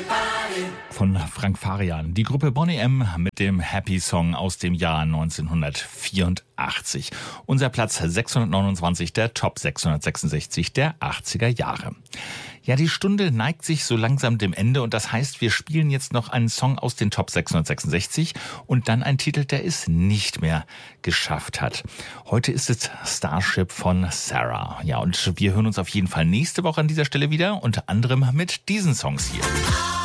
Von Frank Farian. Die Gruppe Boney M. mit dem Happy Song aus dem Jahr 1984. Unser Platz 629 der Top 666 der 80er Jahre. Ja, die Stunde neigt sich so langsam dem Ende und das heißt, wir spielen jetzt noch einen Song aus den Top 666 und dann einen Titel, der es nicht mehr geschafft hat. Heute ist es Starship von Sarah. Ja, und wir hören uns auf jeden Fall nächste Woche an dieser Stelle wieder, unter anderem mit diesen Songs hier.